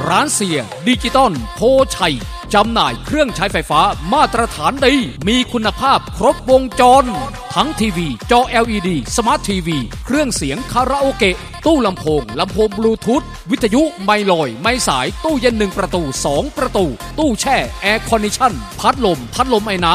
ร้านเสียดิจิตอลโพชัยจำหน่ายเครื่องใช้ไฟฟ้ามาตรฐานดีมีคุณภาพครบวงจรทั้งทีวีจอ LED สมาร์ททีวีเครื่องเสียงคาราโอเกะตู้ลำโพงบลูทูธวิทยุไมลอยไม้สายตู้เย็น1ประตู2ประตูตู้แช่แอร์คอนดิชั่นพัดลมไอ้น้